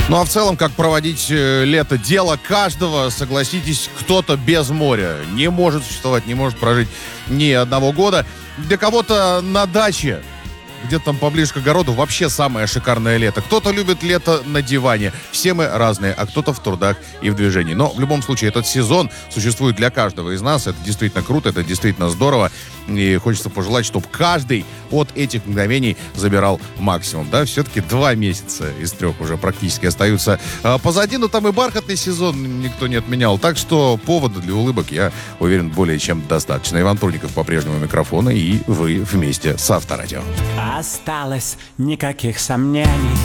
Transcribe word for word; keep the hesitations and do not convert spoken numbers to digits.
Ну а в целом, как проводить э, лето, дело каждого. Согласитесь, кто-то без моря не может существовать, не может прожить ни одного года. Для кого-то на даче, где-то там поближе к огороду, вообще самое шикарное лето. Кто-то любит лето на диване. Все мы разные, а кто-то в трудах и в движении. Но в любом случае этот сезон существует для каждого из нас. Это действительно круто, это действительно здорово. И хочется пожелать, чтобы каждый от этих мгновений забирал максимум. Да, все-таки два месяца из трех уже практически остаются а, позади. Но там и бархатный сезон никто не отменял. Так что повода для улыбок, я уверен, более чем достаточно. Иван Прудников по-прежнему у микрофона, и вы вместе с Авторадио. Осталось никаких сомнений.